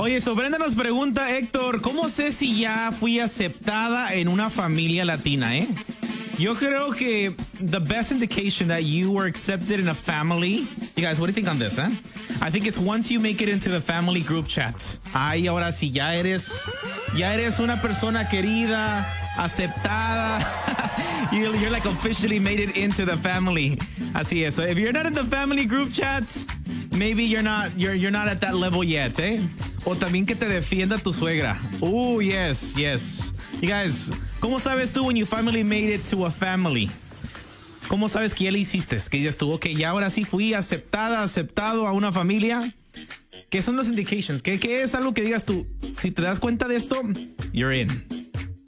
Oye, Brenda nos pregunta, Héctor, ¿cómo sé si ya fui aceptada en una familia latina, Yo creo que the best indication that you were accepted in a family. You guys, what do you think on this, I think it's once you make it into the family group chat. Ay, ahora sí, ya eres una persona querida, aceptada. You're like officially made it into the family. Así es. So if you're not in the family group chat, maybe you're not at that level yet, O también que te defienda tu suegra. Oh, yes. You guys, ¿cómo sabes tú when you finally made it to a family? ¿Cómo sabes que ya le hiciste? Que ya estuvo, que ya ahora sí fui aceptado a una familia. ¿Qué son los indications? ¿Qué es algo que digas tú? Si te das cuenta de esto, you're in.